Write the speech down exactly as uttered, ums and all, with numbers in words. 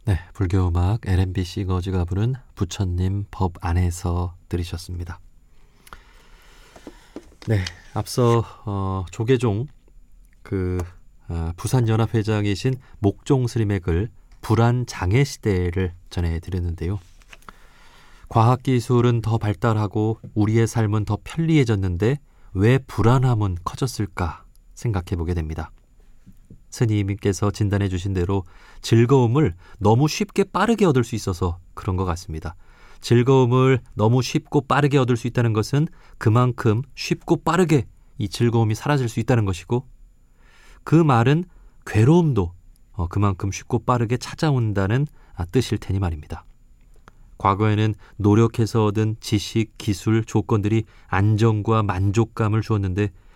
네, 불교음악 엘엠비 시거즈가 부른 부처님 법 안에서 들으셨습니다. 네, 앞서 어, 조계종 그 어, 부산연합회장이신 목종 스님의 글 불안장애 시대를 전해드렸는데요. 과학기술은 더 발달하고 우리의 삶은 더 편리해졌는데 왜 불안함은 커졌을까 생각해보게 됩니다. 스님께서 진단해 주신 대로 즐거움을 너무 쉽게 빠르게 얻을 수 있어서 그런 것 같습니다. 즐거움을 너무 쉽고 빠르게 얻을 수 있다는 것은 그만큼 쉽고 빠르게 이 즐거움이 사라질 수 있다는 것이고, 그 말은 괴로움도 그만큼 쉽고 빠르게 찾아온다는 뜻일 테니 말입니다. 과거에는 노력해서 얻은 지식, 기술, 조건들이 안정과 만족감을 주었는데